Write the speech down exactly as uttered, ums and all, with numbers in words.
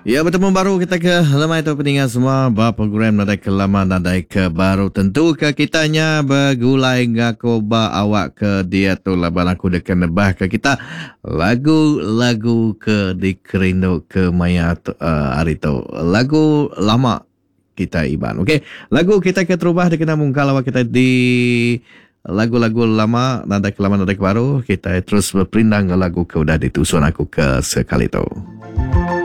Ya, bertemu baru kita ke lemai tu pendengar semua berprogram nadai ke lama nadai ke baru tentu ke kitanya bergulai ngako ba awak ke dia tu laban aku dekan nebah ke kita lagu-lagu ke dikerindu ke maya tu, uh, hari tu lagu lama kita Iban. Okey, lagu kita ke terubah dikena mungkal awak kita di lagu-lagu lama nadai ke lama nadai ke baru kita terus berpindah ke lagu ke udah ditusun aku ke sekali tu.